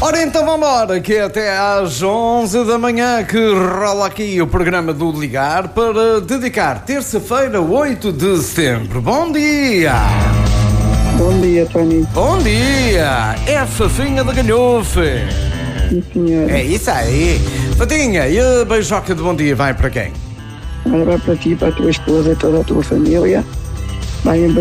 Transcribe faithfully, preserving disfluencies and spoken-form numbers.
Ora então vamos embora, que é até às onze da manhã que rola aqui o programa do Ligar para dedicar terça-feira, oito de setembro. Bom dia! Bom dia, Tony. Bom dia! É a Fafinha da Galhofe. Sim, senhor. É isso aí. Fatinha, e a beijoca de bom dia vai para quem? Olha, vai para ti, para a tua esposa e toda a tua família. Vai em